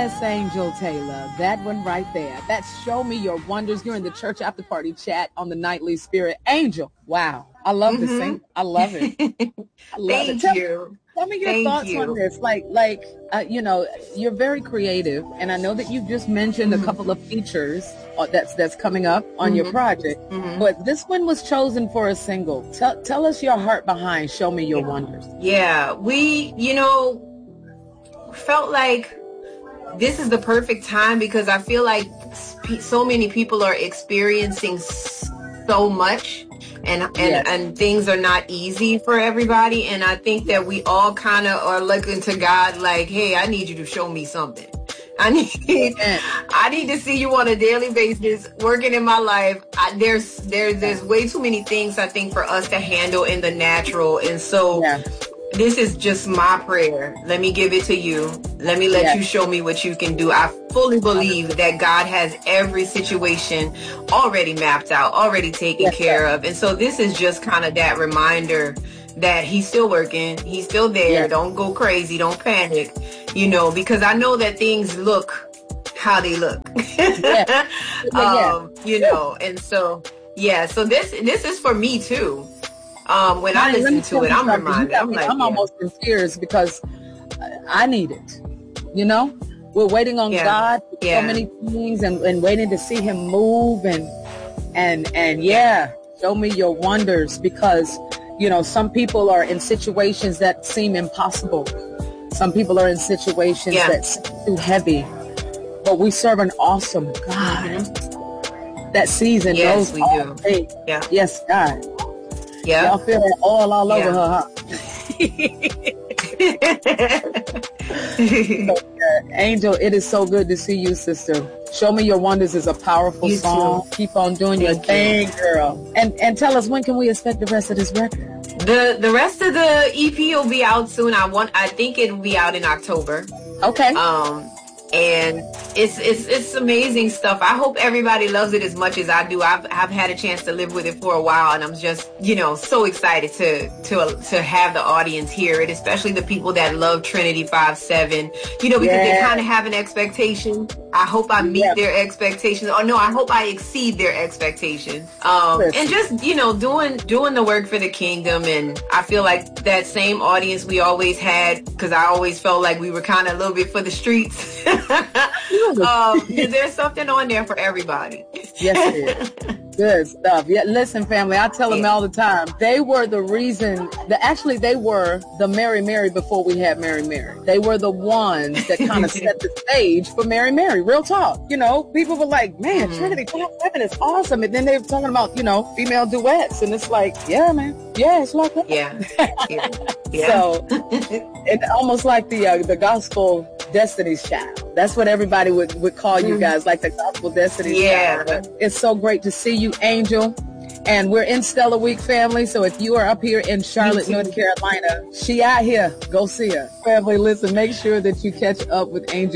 Miss Angel Taylor. That one right there. That's Show Me Your Wonders. You're in the Church After Party chat on the Nightly Spirit. Angel, wow. I love this thing. I love it. I love it. Tell me your thoughts on this. You know, you're very creative, and I know that you've just mentioned a couple of features that's coming up on your project, but this one was chosen for a single. Tell us your heart behind Show Me Your Wonders. Yeah, we, felt like this is the perfect time because I feel like so many people are experiencing so much. And things are not easy for everybody. And I think that we all kind of are looking to God like, hey, I need you to show me something. I need to see you on a daily basis working in my life. There's way too many things, I think, for us to handle in the natural. And so this is just my prayer. Let me give it to you. Let me let you show me what you can do. I fully believe that God has every situation already mapped out, already taken care of. And so this is just kind of that reminder that he's still working. He's still there. Don't go crazy. Don't panic, because I know that things look how they look, and so, so this is for me too. When I listen to it, I'm reminded. I'm almost in tears because I need it. We're waiting on God for so many things and waiting to see him move and show me your wonders because, some people are in situations that seem impossible. Some people are in situations that seem too heavy, but we serve an awesome God that sees and knows all things. Yes, God. Yeah. Y'all feel it all over her, huh? Angel, it is so good to see you, sister. Show Me Your Wonders is a powerful song. Too. Keep on doing your thing, girl. And tell us, when can we expect the rest of this record? The rest of the EP will be out soon. I think it will be out in October. Okay. And it's amazing stuff. I hope everybody loves it as much as I do. I've had a chance to live with it for a while, and I'm just, so excited to have the audience hear it, especially the people that love Trinity 5-7, because they kind of have an expectation. I hope I meet their expectations. Or no, I hope I exceed their expectations. And just, doing the work for the kingdom. And I feel like that same audience we always had, because I always felt like we were kind of a little bit for the streets. There's something on there for everybody. Yes, it is. Good stuff. Yeah, listen, family, I tell them all the time, they were the reason they were the Mary Mary before we had Mary Mary. They were the ones that kind of set the stage for Mary Mary. Real talk. People were like, man, Trinity 5-7 is awesome. And then they were talking about, female duets. And it's like, yeah, man. Yeah, it's like that. Yeah. So it's almost like the gospel Destiny's Child. That's what everybody would call you guys, like the gospel Destiny's Child. But it's so great to see you, Angel. And we're in Stellar Week, family. So if you are up here in Charlotte, North Carolina, she out here. Go see her. Family, listen, make sure that you catch up with Angel